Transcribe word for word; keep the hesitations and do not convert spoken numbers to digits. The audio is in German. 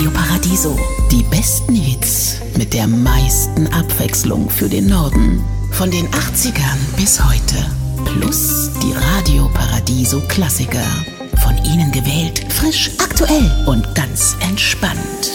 Radio Paradiso. Die besten Hits mit der meisten Abwechslung für den Norden. Von den achtzigern bis heute. Plus die Radio Paradiso Klassiker. Von Ihnen gewählt, frisch, aktuell und ganz entspannt.